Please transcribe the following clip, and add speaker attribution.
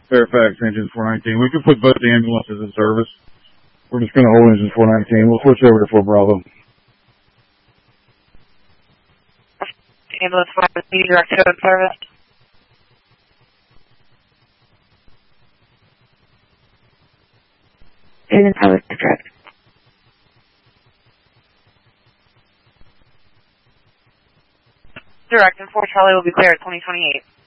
Speaker 1: Fairfax, engine 419. We can put both the ambulances in service. We're just going to hold engine 419. We'll switch over to 4 Bravo.
Speaker 2: Ambulance 419, direct code service.
Speaker 3: And then I was direct.
Speaker 2: Direct and 4 Charlie will be clear at 2028.